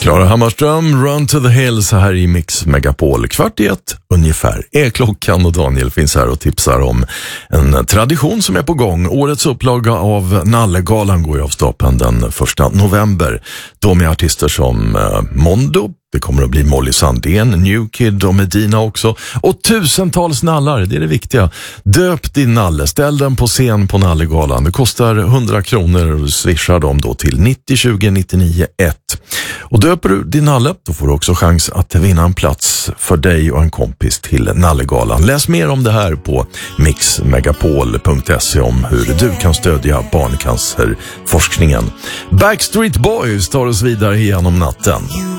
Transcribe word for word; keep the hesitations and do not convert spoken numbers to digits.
Klara Hammarström, Run to the Hills här i Mix Megapol. Kvart i ett ungefär är klockan och Daniel finns här och tipsar om en tradition som är på gång. Årets upplaga av Nallegalan går ju av stapeln den första november. Då med artister som eh, Mondo, det kommer att bli Molly Sandén, New Kid och Medina också. Och tusentals nallar, det är det viktiga. Döp din nalle, ställ den på scen på Nallegalan. Det kostar hundra kronor och swishar dem då till nittio tjugo nittionio ett. Och döper du din nalle, då får du också chans att vinna en plats för dig och en kompis till Nallegalan. Läs mer om det här på mix megapol punkt se om hur du kan stödja barncancerforskningen. Backstreet Boys tar oss vidare genom natten.